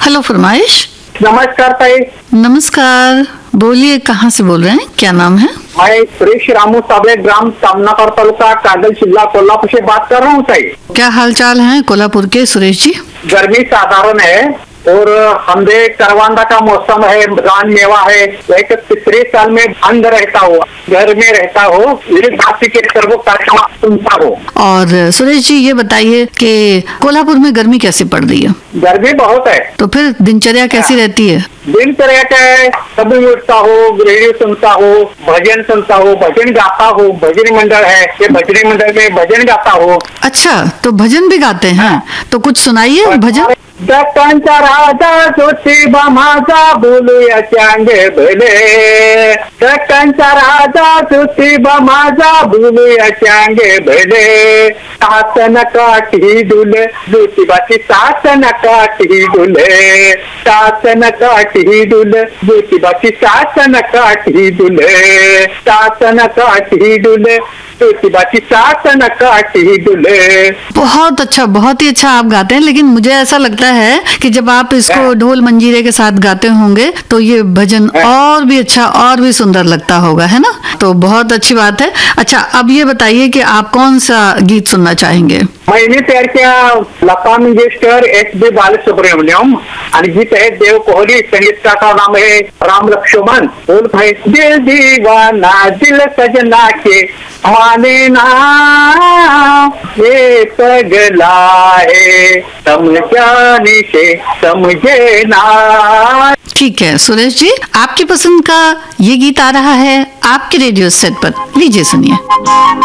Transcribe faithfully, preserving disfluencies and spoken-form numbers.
Hello फरमाइश। नमस्कार ताई। नमस्कार, बोलिए कहाँ से बोल रहे हैं, क्या नाम है? मैं सुरेश रामू साबळे, ग्राम सामनाकर, तालुका कागल, जिला कोल्हापुर से बात कर रहा हूँ ताई। क्या हाल चाल है कोल्हापुर के सुरेश जी? गर्मी साधारण है और हमदे करवांदा का मौसम है, रान मेवा है। एक तीसरे साल में बंद रहता हो, घर में रहता हो, बात के सर्वो कार्यक्रम सुनता हो। और सुरेश जी ये बताइए कि कोल्हापुर में गर्मी कैसी पड़ रही है? गर्मी बहुत है। तो फिर दिनचर्या कैसी रहती है? दिनचर्या क्या है, कभी उठता हो, रेडियो सुनता हो, भजन सुनता हो, भजन गाता हो। भजन मंडल है, ये भजन मंडल में भजन गाता हो। अच्छा, तो भजन भी गाते हैं? तो कुछ सुनाइए भजन। दक्कनचा राजा ज्योतिबा माझा, बोलूया चांगे भले। दक्कनचा राजा ज्योतिबा माझा, बोलूया चांगे भले। सासन काठी डुले, ज्योतिबाची सासन काठी डुले। सासन काठी डुले, ज्योतिबाची सासन काठी डुले। सासन काठी डुले, ज्योतिबाची सासन काठी डुले। बहुत अच्छा, बहुत ही अच्छा आप गाते हैं, लेकिन मुझे ऐसा लगता है कि जब आप इसको ढोल मंजीरे के साथ गाते होंगे तो ये भजन और भी अच्छा और भी सुंदर लगता होगा, है ना? तो बहुत अच्छी बात है। अच्छा, अब ये बताइए कि आप कौन सा गीत सुनना चाहेंगे? मैंने तयार किया लता मंगेशकर, एस बी बालसुब्रमण्यम, और गीत है देव कोहली। संगीतकार का नाम है राम लक्ष्मण। बोल भाई, दिल दीवाना दिल सजना के माने ना, ये पगला है समझाने से समझे ना। ठीक है सुरेश जी, आपकी पसंद का ये गीत आ रहा है आपके रेडियो सेट पर, लीजिए सुनिए।